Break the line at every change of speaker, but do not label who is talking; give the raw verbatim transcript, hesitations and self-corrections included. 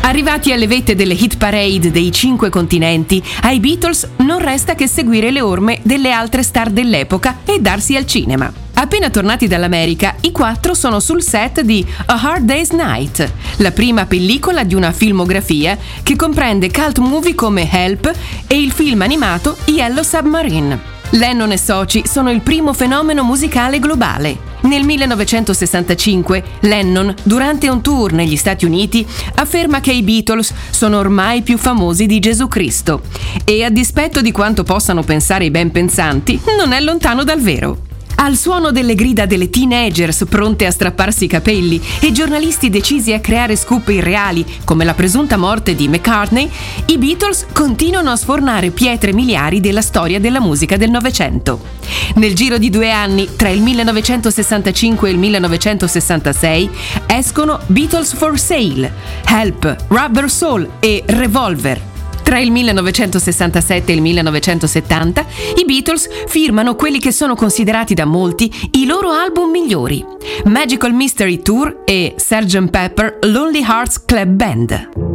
Arrivati alle vette delle hit parade dei cinque continenti, ai Beatles non resta che seguire le orme delle altre star dell'epoca e darsi al cinema. Appena tornati dall'America, i quattro sono sul set di A Hard Day's Night, la prima pellicola di una filmografia che comprende cult movie come Help e il film animato Yellow Submarine. Lennon e soci sono il primo fenomeno musicale globale. Nel millenovecentosessantacinque, Lennon, durante un tour negli Stati Uniti, afferma che i Beatles sono ormai più famosi di Gesù Cristo. E a dispetto di quanto possano pensare i ben pensanti, non è lontano dal vero. Al suono delle grida delle teenagers pronte a strapparsi i capelli e giornalisti decisi a creare scoop irreali come la presunta morte di McCartney, i Beatles continuano a sfornare pietre miliari della storia della musica del Novecento. Nel giro di due anni, tra il millenovecentosessantacinque e il millenovecentosessantasei, escono Beatles for Sale, Help, Rubber Soul e Revolver. Tra il millenovecentosessantasette e il millenovecentosettanta, i Beatles firmano quelli che sono considerati da molti i loro album migliori: Magical Mystery Tour e sergeant Pepper Lonely Hearts Club Band.